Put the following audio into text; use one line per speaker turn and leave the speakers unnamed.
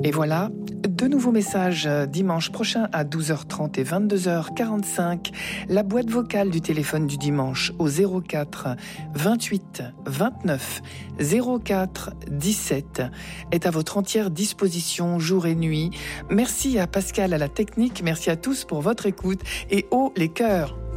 Et voilà, de nouveaux messages dimanche prochain à 12h30 et 22h45. La boîte vocale du téléphone du dimanche au 04 28 29 04 17 est à votre entière disposition jour et nuit. Merci à Pascal à la technique, merci à tous pour votre écoute et haut les cœurs.